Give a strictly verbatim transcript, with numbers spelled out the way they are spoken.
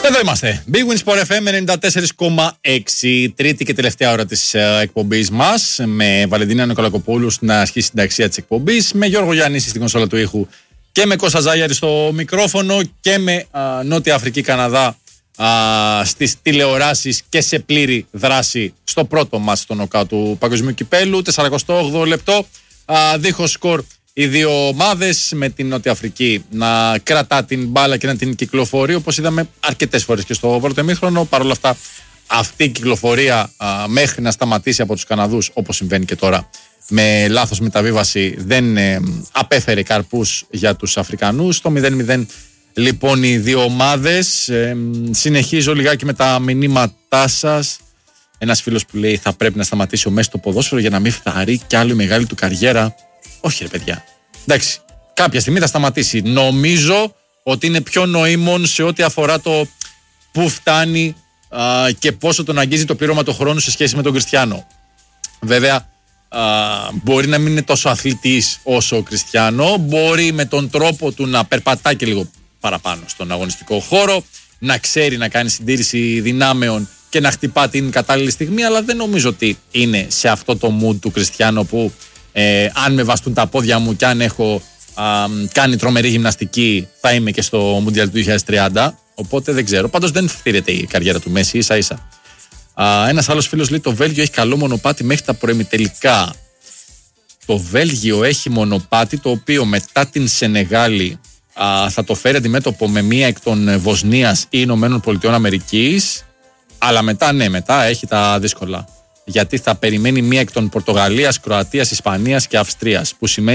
Εδώ είμαστε. Big Win Sport εφ εμ ενενήντα τέσσερα κόμμα έξι. Τρίτη και τελευταία ώρα της uh, εκπομπής μας. Με Βαλεντίνα Νικολακοπούλου στην αρχή συνταξία της εκπομπής. Με Γιώργο Γιάννηση στην κονσόλα του ήχου. Και με Κώστα Ζάγιαρη στο μικρόφωνο. Και με uh, Νότια Αφρική, Καναδά uh, στις τηλεοράσεις και σε πλήρη δράση στο πρώτο μάτς στο νοκάου του Παγκοσμίου Κυπέλου. σαράντα οκτώ λεπτό. Uh, δίχως σκορ. Οι δύο ομάδες, με την Νότια Αφρική να κρατά την μπάλα και να την κυκλοφορεί, όπως είδαμε αρκετές φορές και στο πρώτο ημίχρονο. Παρ' όλα αυτά, αυτή η κυκλοφορία α, μέχρι να σταματήσει από τους Καναδούς, όπως συμβαίνει και τώρα, με λάθος μεταβίβαση, δεν ε, απέφερε καρπούς για τους Αφρικανούς. Το μηδέν μηδέν λοιπόν οι δύο ομάδες. Ε, συνεχίζω λιγάκι με τα μηνύματά σας. Ένας φίλος που λέει: θα πρέπει να σταματήσει ο Μέση το ποδόσφαιρο για να μην φθαρεί κι άλλη μεγάλη του καριέρα. Όχι ρε παιδιά, εντάξει, κάποια στιγμή θα σταματήσει. Νομίζω ότι είναι πιο νοήμων σε ό,τι αφορά το που φτάνει α, και πόσο τον αγγίζει το πλήρωμα του χρόνου σε σχέση με τον Κριστιάνο. Βέβαια, α, μπορεί να μην είναι τόσο αθλητής όσο ο Κριστιάνο, μπορεί με τον τρόπο του να περπατάει και λίγο παραπάνω στον αγωνιστικό χώρο, να ξέρει να κάνει συντήρηση δυνάμεων και να χτυπά την κατάλληλη στιγμή, αλλά δεν νομίζω ότι είναι σε αυτό το mood του Κριστιάνο που Ε, αν με βαστούν τα πόδια μου και αν έχω α, κάνει τρομερή γυμναστική, θα είμαι και στο Μουντιάλ του δύο χιλιάδες τριάντα. Οπότε δεν ξέρω. Πάντως δεν φτύρεται η καριέρα του Μέση, ίσα ίσα. Α, ένας άλλος φίλος λέει: το Βέλγιο έχει καλό μονοπάτι μέχρι τα προημιτελικά. Το Βέλγιο έχει μονοπάτι το οποίο μετά την Σενεγάλη α, θα το φέρει αντιμέτωπο με μία εκ των Βοσνίας ή Ηνωμένων Πολιτειών Αμερικής. Αλλά μετά, ναι, μετά έχει τα δύσκολα. Γιατί θα περιμένει μία εκ των Πορτογαλίας, Κροατίας, Ισπανίας και Αυστρίας. Που σημαίνει